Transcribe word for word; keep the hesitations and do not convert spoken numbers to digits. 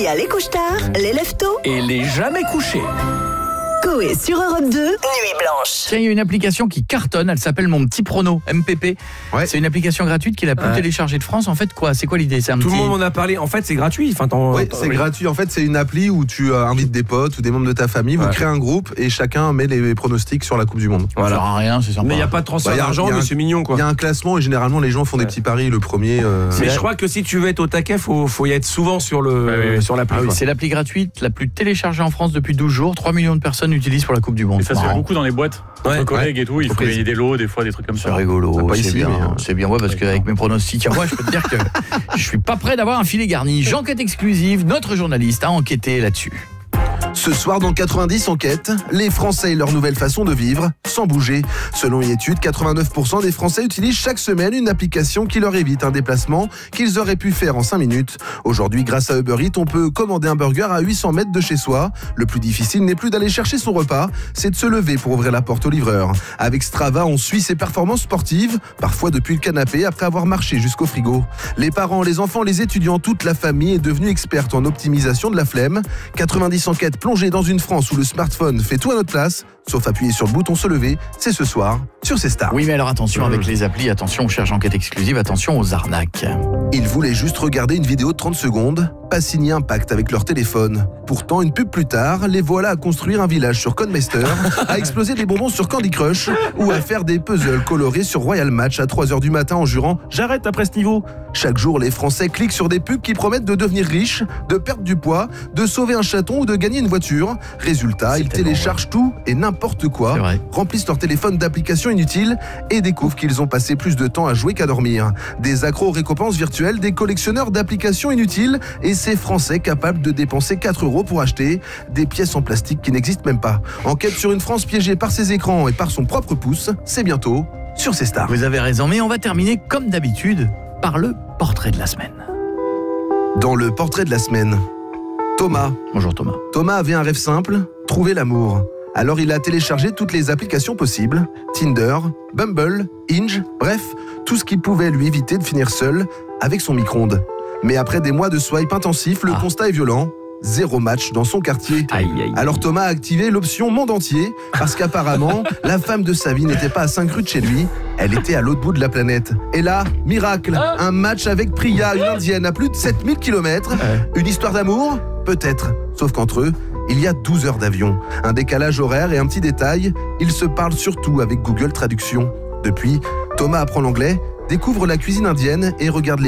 y a les couche-tard, les lève-tôt Et les jamais couchés. Coé sur Europe deux, Nuit Blanche. Tiens, il y a une application qui cartonne, elle s'appelle Mon Petit Prono, M P P. Ouais. C'est une application gratuite qui est la plus Ouais. téléchargée de France. En fait, quoi C'est quoi l'idée? C'est un Tout petit... le monde en a parlé. En fait, c'est gratuit. Enfin, t'en- Oui, t'en- c'est gratuit. En fait, c'est une appli où tu euh, invites des potes ou des membres de ta famille, vous Ouais. créez un groupe et chacun met les pronostics sur la Coupe du Monde. Ça sert à rien, c'est sympa. Mais il n'y a pas de transfert Bah, y a- d'argent, y a mais un- c'est mignon, quoi. Il y a un classement et généralement les gens font des petits paris. Le premier. euh, Mais C'est- je crois que si tu veux être au taquet, faut, faut y être souvent sur le Ouais, ouais, ouais. sur l'appli. Ah oui, quoi. c'est l'appli gratuite la plus téléchargée en France depuis douze jours. trois millions de personnes l'utilisent pour la Coupe du Monde. Et ça se fait Marrant. beaucoup dans les boîtes. Entre Ouais, collègues et tout, il faut Entreprise. gagner des lots, des fois des trucs comme C'est ça. rigolo, Pas c'est ici, bien, mais, euh, c'est bien, ouais, parce qu'avec mes pronostics à moi, je peux te dire que je suis pas prêt d'avoir un filet garni. J'enquête exclusive, notre journaliste a enquêté là-dessus. Ce soir dans quatre-vingt-dix enquêtes, les Français et leur nouvelle façon de vivre sans bouger. Selon une étude, quatre-vingt-neuf pour cent des Français utilisent chaque semaine une application qui leur évite un déplacement qu'ils auraient pu faire en cinq minutes. Aujourd'hui, grâce à Uber Eats, on peut commander un burger à huit cents mètres de chez soi. Le plus difficile n'est plus d'aller chercher son repas, c'est de se lever pour ouvrir la porte au livreur. Avec Strava, on suit ses performances sportives, parfois depuis le canapé après avoir marché jusqu'au frigo. Les parents, les enfants, les étudiants, toute la famille est devenue experte en optimisation de la flemme. quatre-vingt-dix enquêtes plongées dans une France où le smartphone fait tout à notre place, sauf appuyer sur le bouton se lever, c'est ce soir sur C Star. Oui, mais alors attention avec les applis, attention, on cherche enquête exclusive, attention aux arnaques. Ils voulaient juste regarder une vidéo de trente secondes, pas signer un pacte avec leur téléphone. Pourtant, une pub plus tard, les voilà à construire un village sur Codemeister, à exploser des bonbons sur Candy Crush ou à faire des puzzles colorés sur Royal Match à trois heures du matin en jurant « J'arrête après ce niveau ». Chaque jour, les Français cliquent sur des pubs qui promettent de devenir riches, de perdre du poids, de sauver un chaton ou de gagner une voiture. Résultat, C'est ils tellement téléchargent tout et n'importe quoi, C'est vrai. remplissent leur téléphone d'applications inutiles et découvrent qu'ils ont passé plus de temps à jouer qu'à dormir. Des accros aux récompenses virtuelles, des collectionneurs d'applications inutiles et ces Français capables de dépenser quatre euros pour acheter des pièces en plastique qui n'existent même pas. Enquête sur une France piégée par ses écrans et par son propre pouce, c'est bientôt sur C Star. Vous avez raison, mais on va terminer comme d'habitude par le portrait de la semaine. Dans le portrait de la semaine, Thomas. Bonjour Thomas. Thomas avait un rêve simple, trouver l'amour. Alors il a téléchargé toutes les applications possibles, Tinder, Bumble, Hinge, bref, tout ce qui pouvait lui éviter de finir seul avec son micro-ondes. Mais après des mois de swipe intensif, le Ah. constat est violent. Zéro match dans son quartier. Aïe, aïe. Alors Thomas a activé l'option monde entier parce qu'apparemment, la femme de sa vie n'était pas à cinq rues de chez lui, elle était à l'autre bout de la planète. Et là, miracle, un match avec Priya, une indienne à plus de sept mille kilomètres. Une histoire d'amour? Peut-être. Sauf qu'entre eux, il y a douze heures d'avion, un décalage horaire et un petit détail, ils se parlent surtout avec Google Traduction. Depuis, Thomas apprend l'anglais, découvre la cuisine indienne et regarde les